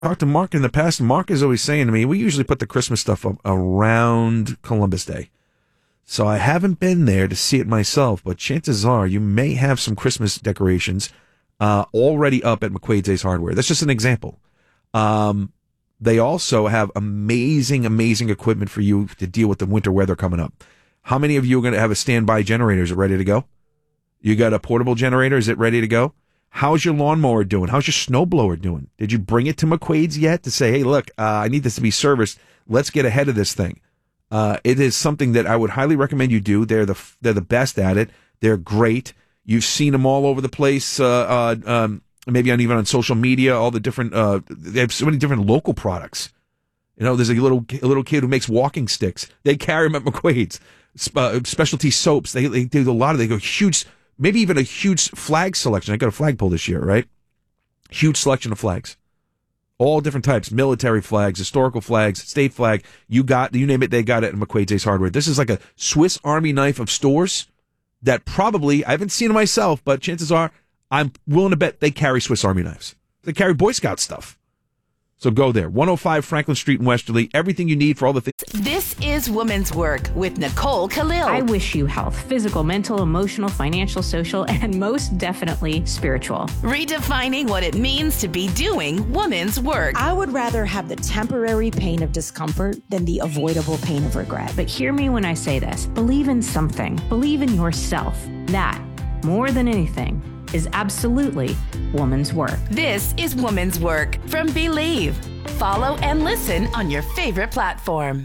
talked to Mark in the past, and Mark is always saying to me, we usually put the Christmas stuff up around Columbus Day. So I haven't been there to see it myself, but chances are you may have some Christmas decorations already up at McQuaid's Ace Hardware. That's just an example. They also have amazing equipment for you to deal with the winter weather coming up. How many of you are going to have a standby generator? Is it ready to go? You got a portable generator? Is it ready to go? How's your lawnmower doing? How's your snowblower doing? Did you bring it to McQuaid's yet to say, hey, look, I need this to be serviced. Let's get ahead of this thing. It is something that I would highly recommend you do. They're the best at it. They're great. You've seen them all over the place. Maybe even on social media. All the different. They have so many different local products. You know, there's a little kid who makes walking sticks. They carry them at McQuaid's. Specialty soaps. They do a lot of. They go huge. Maybe even a huge flag selection. I got a flagpole this year, right? Huge selection of flags. All different types, military flags, historical flags, state flag. You name it, they got it at McQuaid's Ace Hardware. This is like a Swiss Army knife of stores that probably, I haven't seen them myself, but chances are I'm willing to bet they carry Swiss Army knives. They carry Boy Scout stuff. So go there. 105 Franklin Street in Westerly. Everything you need for all the things. This is Woman's Work with Nicole Khalil. I wish you health, physical, mental, emotional, financial, social, and most definitely spiritual. Redefining what it means to be doing woman's work. I would rather have the temporary pain of discomfort than the avoidable pain of regret. But hear me when I say this. Believe in something. Believe in yourself. That, more than anything, is absolutely woman's work. This is Woman's Work from Believe. Follow and listen on your favorite platform.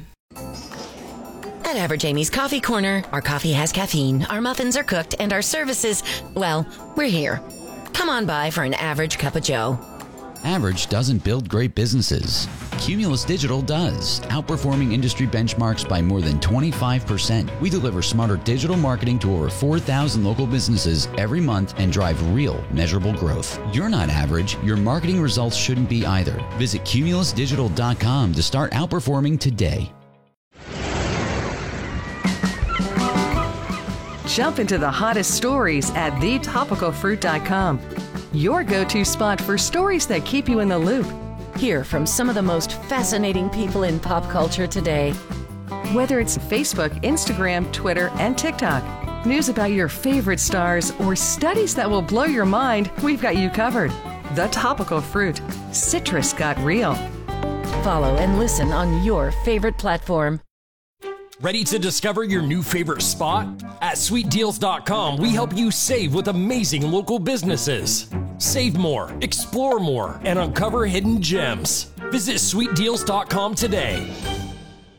At Average Amy's Coffee Corner, our coffee has caffeine, our muffins are cooked, and our services, well, we're here. Come on by for an average cup of joe. Average doesn't build great businesses. Cumulus Digital does, outperforming industry benchmarks by more than 25%. We deliver smarter digital marketing to over 4,000 local businesses every month and drive real, measurable growth. You're not average. Your marketing results shouldn't be either. Visit cumulusdigital.com to start outperforming today. Jump into the hottest stories at thetopicalfruit.com. Your go-to spot for stories that keep you in the loop. Hear from some of the most fascinating people in pop culture today. Whether it's Facebook, Instagram, Twitter, and TikTok, news about your favorite stars, or studies that will blow your mind, we've got you covered. The Topical Fruit. Citrus got real. Follow and listen on your favorite platform. Ready to discover your new favorite spot? At sweetdeals.com, we help you save with amazing local businesses. Save more, explore more, and uncover hidden gems. Visit sweetdeals.com today.